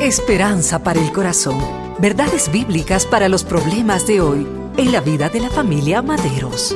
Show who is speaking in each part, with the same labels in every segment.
Speaker 1: Esperanza para el corazón. Verdades bíblicas para los problemas de hoy en la vida de la familia Maderos.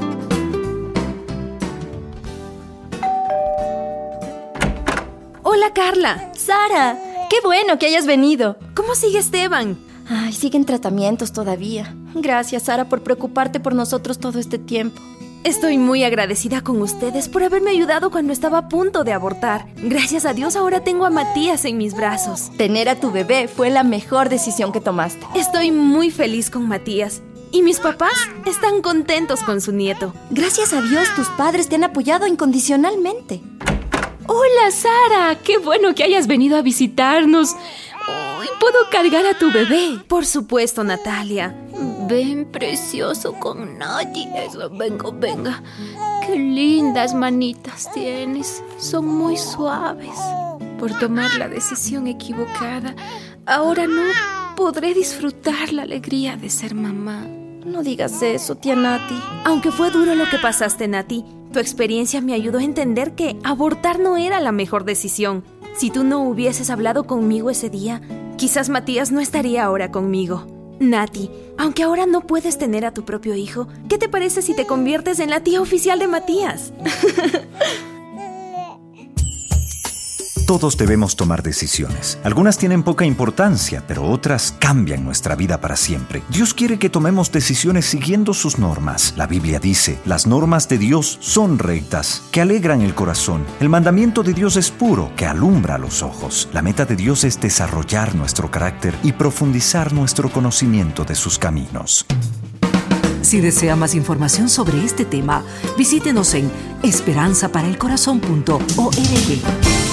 Speaker 2: Hola, Carla.
Speaker 3: Sara, qué bueno que hayas venido.
Speaker 2: ¿Cómo sigue Esteban?
Speaker 3: Ay, siguen tratamientos todavía. Gracias, Sara, por preocuparte por nosotros todo este tiempo.
Speaker 2: Estoy muy agradecida con ustedes por haberme ayudado cuando estaba a punto de abortar. Gracias a Dios ahora tengo a Matías en mis brazos.
Speaker 3: Tener a tu bebé fue la mejor decisión que tomaste.
Speaker 2: Estoy muy feliz con Matías. Y mis papás están contentos con su nieto.
Speaker 3: Gracias a Dios, tus padres te han apoyado incondicionalmente.
Speaker 4: Hola, Sara. Qué bueno que hayas venido a visitarnos. ¿Puedo cargar a tu bebé?
Speaker 2: Por supuesto, Natalia.
Speaker 4: Ven, precioso, con nadie. Eso, venga. Qué lindas manitas tienes. Son muy suaves. Por tomar la decisión equivocada, ahora no podré disfrutar la alegría de ser mamá.
Speaker 3: No digas eso, tía Nati.
Speaker 2: Aunque fue duro lo que pasaste, Nati, tu experiencia me ayudó a entender que abortar no era la mejor decisión. Si tú no hubieses hablado conmigo ese día, quizás Matías no estaría ahora conmigo. Nati, aunque ahora no puedes tener a tu propio hijo, ¿qué te parece si te conviertes en la tía oficial de Matías?
Speaker 5: Todos debemos tomar decisiones. Algunas tienen poca importancia, pero otras cambian nuestra vida para siempre. Dios quiere que tomemos decisiones siguiendo sus normas. La Biblia dice, las normas de Dios son rectas, que alegran el corazón. El mandamiento de Dios es puro, que alumbra los ojos. La meta de Dios es desarrollar nuestro carácter y profundizar nuestro conocimiento de sus caminos.
Speaker 1: Si desea más información sobre este tema, visítenos en esperanzaparaelcorazon.org.